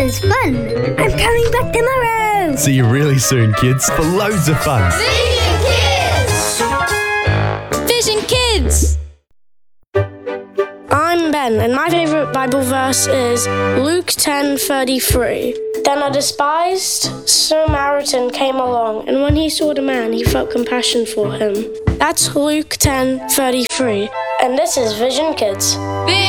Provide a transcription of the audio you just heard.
was fun. I'm coming back tomorrow. See you really soon, kids, for loads of fun. Vision Kids! Vision Kids! I'm Ben, and my favourite Bible verse is Luke 10:33. Then a despised Samaritan came along, and when he saw the man, he felt compassion for him. That's Luke 10:33. And this is Vision Kids.